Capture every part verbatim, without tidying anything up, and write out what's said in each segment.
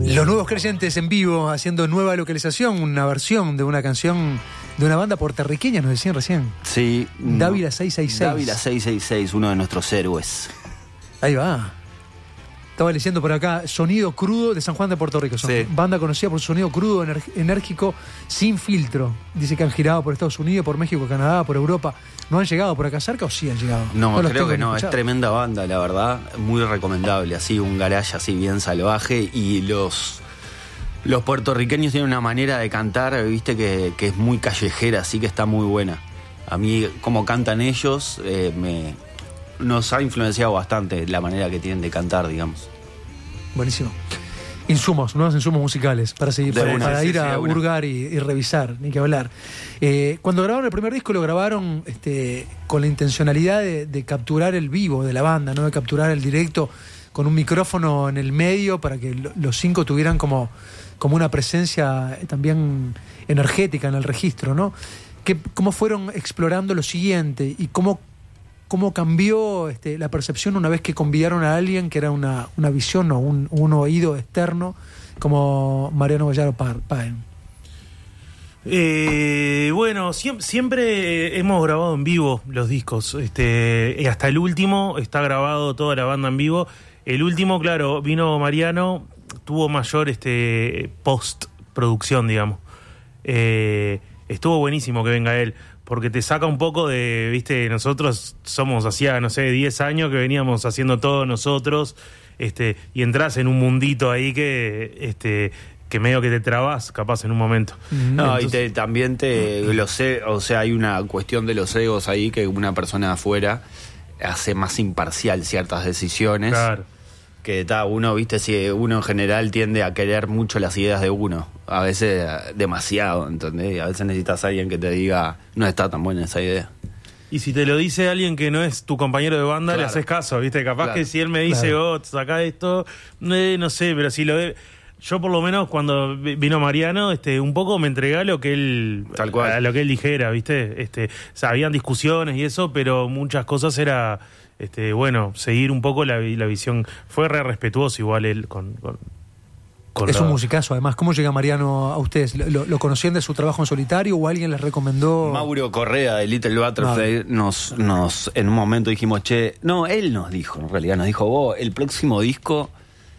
Los Nuevos Creyentes en vivo, haciendo nueva localización, una versión de una canción de una banda puertorriqueña, nos decían recién. Sí. Dávila seiscientos sesenta y seis. Dávila seiscientos sesenta y seis, uno de nuestros héroes. Ahí va. Estaba leyendo por acá, Sonido Crudo de San Juan de Puerto Rico. Son sí. Banda conocida por su sonido crudo, enérgico, sin filtro. Dice que han girado por Estados Unidos, por México, Canadá, por Europa. ¿No han llegado por acá cerca o sí han llegado? No, no creo que no. Escuchado. Es tremenda banda, la verdad. Muy recomendable. Así, un garage así bien salvaje. Y los, los puertorriqueños tienen una manera de cantar, viste, que, que es muy callejera, así que está muy buena. A mí, como cantan ellos, eh, me... nos ha influenciado bastante la manera que tienen de cantar, digamos. Buenísimo. Insumos, nuevos insumos musicales para seguir, para, una, para sí, ir sí, a hurgar y, y revisar, ni que hablar. Eh, cuando grabaron el primer disco lo grabaron este, con la intencionalidad de, de capturar el vivo de la banda, no de capturar el directo con un micrófono en el medio para que lo, los cinco tuvieran como, como una presencia también energética en el registro, ¿no? ¿Qué, ¿Cómo fueron explorando lo siguiente y cómo ¿Cómo cambió este, la percepción una vez que convidaron a alguien que era una, una visión o un, un oído externo como Mariano Boyaro Páez? Eh, bueno, siempre, siempre hemos grabado en vivo los discos. Este, hasta el último está grabado toda la banda en vivo. El último, claro, vino Mariano, tuvo mayor este, post-producción, digamos. Eh, estuvo buenísimo que venga él. Porque te saca un poco de, viste, nosotros somos hacía, no sé, diez años que veníamos haciendo todo nosotros, este, y entras en un mundito ahí que, este, que medio que te trabas, capaz, en un momento. No, Entonces, y te, también te, lo sé, o sea, hay una cuestión de los egos ahí que una persona de afuera hace más imparcial ciertas decisiones. Claro. Que está uno, viste, si uno en general tiende a querer mucho las ideas de uno, a veces demasiado, ¿entendés? A veces necesitas a alguien que te diga, no está tan buena esa idea. Y si te lo dice alguien que no es tu compañero de banda, claro, le haces caso, ¿viste? Capaz claro, que si él me dice, claro, oh, saca esto, eh, no sé, pero si lo ve... Yo por lo menos cuando vino Mariano, este, un poco me entregué a lo que él, Tal cual. a lo que él dijera, ¿viste? Este, o sea, habían discusiones y eso, pero muchas cosas era, este, bueno, seguir un poco la, la visión. Fue re respetuoso igual él con, con, con es la... un musicazo, además. ¿Cómo llega Mariano a ustedes? ¿Lo, lo conocían de su trabajo en solitario o alguien les recomendó? Mauro Correa de Little Butterfly no. nos, nos, en un momento dijimos, che, no, él nos dijo, en realidad nos dijo, vos, el próximo disco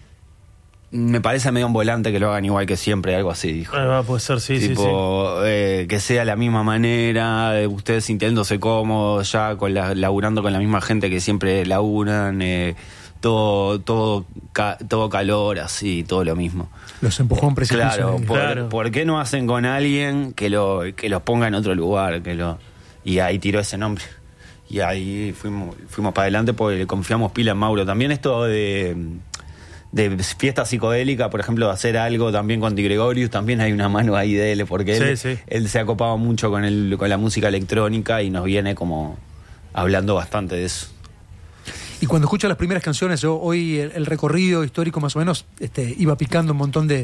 me parece medio un volante que lo hagan igual que siempre, algo así, dijo. Ah, puede ser, sí, tipo, sí, sí. Eh, que sea la misma manera, eh, ustedes sintiéndose cómodos, ya con la, laburando con la misma gente que siempre laburan, eh, todo, todo, ca, todo calor, así, todo lo mismo. Los empujó en precipicio. Claro, eh. por, claro. ¿por qué no hacen con alguien que lo que los ponga en otro lugar? que lo Y ahí tiró ese nombre. Y ahí fuimos, fuimos para adelante porque le confiamos pila en Mauro. También esto de... de fiesta psicodélica, por ejemplo, de hacer algo también con Di Gregorius, también hay una mano ahí de él, porque él, sí, sí. él se ha copado mucho con, el, con la música electrónica y nos viene como hablando bastante de eso. Y cuando escuchas las primeras canciones, yo, hoy el, el recorrido histórico más o menos este, iba picando un montón de,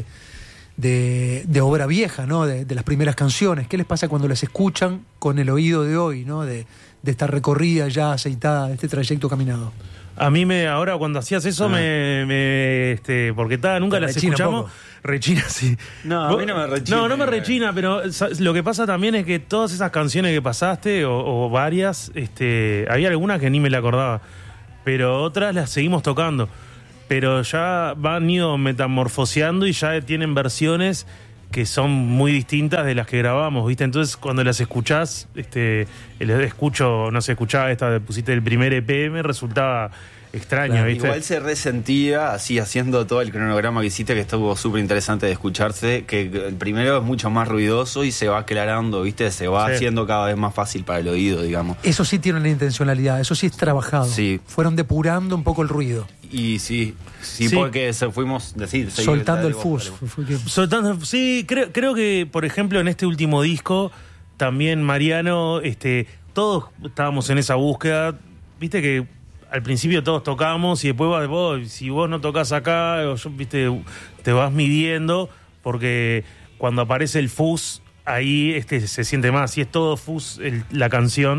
de, de obra vieja, ¿no? De, de las primeras canciones. ¿Qué les pasa cuando las escuchan con el oído de hoy, ¿no? De, de esta recorrida ya aceitada, de este trayecto caminado. A mí me, ahora cuando hacías eso, ah. me, me, este, porque ta, nunca las escuchamos, rechina, sí. No, a mí no me rechina. No, no me rechina, pero lo que pasa también es que todas esas canciones que pasaste, o, o varias, este, había algunas que ni me la acordaba, pero otras las seguimos tocando. Pero ya van ido metamorfoseando y ya tienen versiones que son muy distintas de las que grabamos, ¿viste? Entonces, cuando las escuchás, este, el escucho, no sé, escuchaba esta, pusiste el primer E P, me resultaba extraño, claro, ¿viste? Igual se resentía, así, haciendo todo el cronograma que hiciste, que estuvo súper interesante de escucharse, que el primero es mucho más ruidoso y se va aclarando, ¿viste? Se va sí. haciendo cada vez más fácil para el oído, digamos. Eso sí tiene una intencionalidad, eso sí es trabajado. Sí. Fueron depurando un poco el ruido. Y sí, sí, sí, porque se fuimos decir, soltando el fus. Soltando, sí, creo, creo que, por ejemplo, en este último disco, también Mariano, este, todos estábamos en esa búsqueda, viste que al principio todos tocamos y después vos, si vos no tocás acá, yo, viste, te vas midiendo, porque cuando aparece el fuzz, ahí este se siente más. Si es todo fuzz el, la canción,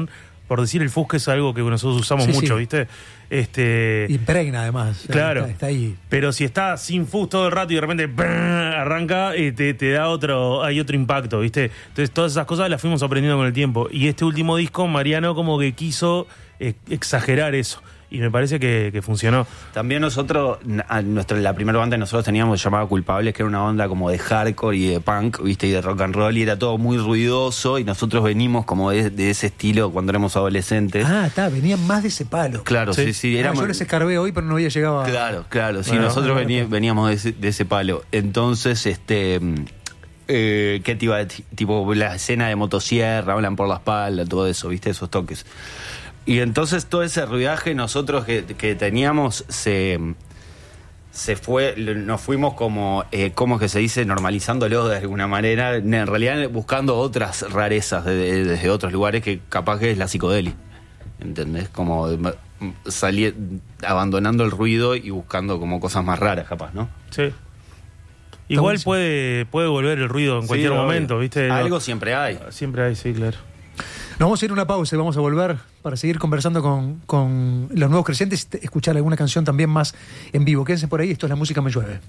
por decir el fusca es algo que nosotros usamos Sí, mucho, sí. ¿viste? Este, Impregna además. Claro. Está, está ahí. Pero si está sin fuzz todo el rato y de repente ¡brr! Arranca, eh, te, te da otro, hay otro impacto, ¿viste? Entonces todas esas cosas las fuimos aprendiendo con el tiempo. Y este último disco, Mariano como que quiso eh, exagerar eso. Y me parece que, que funcionó. También nosotros, a nuestra, la primera banda que nosotros teníamos llamada Culpables, que era una onda como de hardcore y de punk, ¿viste? Y de rock and roll, y era todo muy ruidoso, y nosotros venimos como de, de ese estilo cuando éramos adolescentes. Ah, está, venían más de ese palo. Claro, sí, sí. sí Ah, éramos, yo les escarbé hoy, pero no había llegado a... Claro, claro, sí, Bueno, nosotros bueno, vení- bueno. veníamos de ese, de ese palo. Entonces, este... Eh, ¿qué te iba a decir? Tipo la escena de motosierra, hablan por la espalda, todo eso, ¿viste? Esos toques. Y entonces todo ese ruidaje nosotros que, que teníamos se, se fue, nos fuimos como, eh, ¿cómo es que se dice? Normalizándolo de alguna manera, en realidad buscando otras rarezas de, de, desde otros lugares que capaz que es la psicodelia, ¿entendés? Como salir, abandonando el ruido y buscando como cosas más raras capaz, ¿no? Sí. Igual buenísimo. puede, puede volver el ruido en Sí, cualquier obvio. momento, ¿viste? Algo siempre hay. Siempre hay, sí, claro. Nos vamos a ir a una pausa y vamos a volver para seguir conversando con, con los nuevos crecientes y escuchar alguna canción también más en vivo. Quédense por ahí, esto es La Música Me Llueve.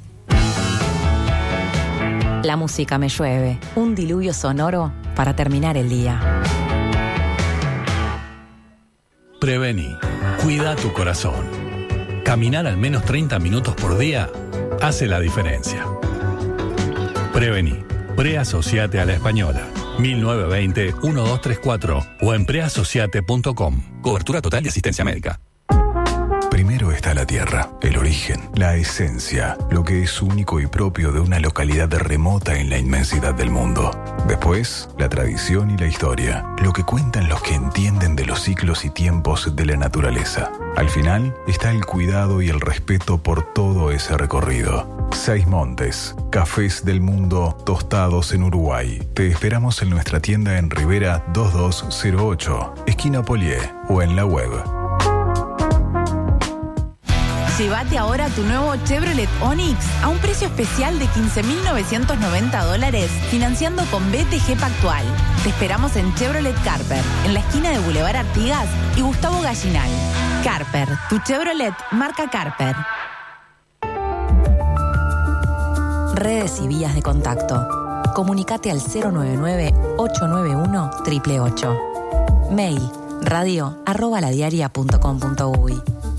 La música me llueve, un diluvio sonoro para terminar el día. Prevení. Cuida tu corazón. Caminar al menos treinta minutos por día hace la diferencia. Prevení. Preasociate a la Española. mil novecientos veinte, doce treinta y cuatro o en preasociate punto com. Cobertura total de asistencia médica. Primero está la tierra, el origen, la esencia, lo que es único y propio de una localidad remota en la inmensidad del mundo. Después, la tradición y la historia, lo que cuentan los que entienden de los ciclos y tiempos de la naturaleza. Al final, está el cuidado y el respeto por todo ese recorrido. Seis Montes, cafés del mundo tostados en Uruguay. Te esperamos en nuestra tienda en Rivera dos dos cero ocho, esquina Polié, o en la web. Llévate ahora tu nuevo Chevrolet Onix a un precio especial de quince mil novecientos noventa dólares, financiando con B T G Pactual. Te esperamos en Chevrolet Carper, en la esquina de Boulevard Artigas y Gustavo Gallinal. Carper, tu Chevrolet marca Carper. Redes y vías de contacto. Comunicate al cero nueve nueve, ocho nueve uno, ocho ocho ocho. Mail radio arroba ladiaria punto com punto uy.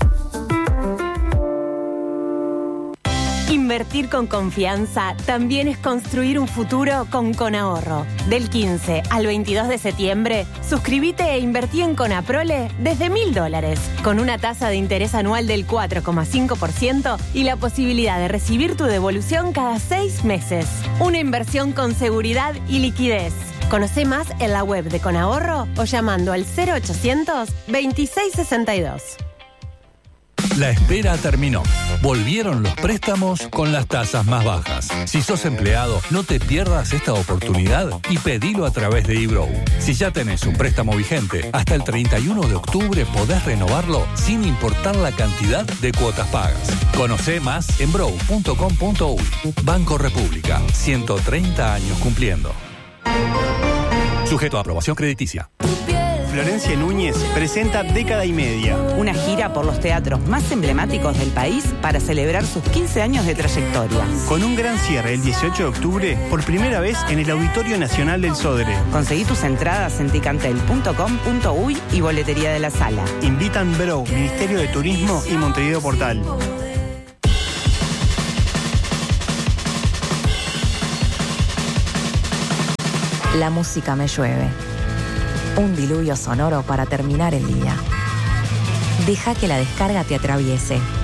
Invertir con confianza también es construir un futuro con Conahorro. Del quince al veintidós de septiembre, suscríbete e invertí en Conaprole desde mil dólares, con una tasa de interés anual del cuatro coma cinco por ciento y la posibilidad de recibir tu devolución cada seis meses. Una inversión con seguridad y liquidez. Conoce más en la web de Conahorro o llamando al cero ochocientos, veintiséis sesenta y dos. La espera terminó. Volvieron los préstamos con las tasas más bajas. Si sos empleado, no te pierdas esta oportunidad y pedilo a través de eBrow. Si ya tenés un préstamo vigente, hasta el treinta y uno de octubre podés renovarlo sin importar la cantidad de cuotas pagas. Conocé más en brow punto com punto uy. Banco República, ciento treinta años cumpliendo. Sujeto a aprobación crediticia. Florencia Núñez presenta Década y Media. Una gira por los teatros más emblemáticos del país para celebrar sus quince años de trayectoria. Con un gran cierre el dieciocho de octubre, por primera vez en el Auditorio Nacional del Sodre. Conseguí tus entradas en ticantel punto com punto uy y boletería de la sala. Invitan Brow, Ministerio de Turismo y Montevideo Portal. La música me llueve. Un diluvio sonoro para terminar el día. Deja que la descarga te atraviese.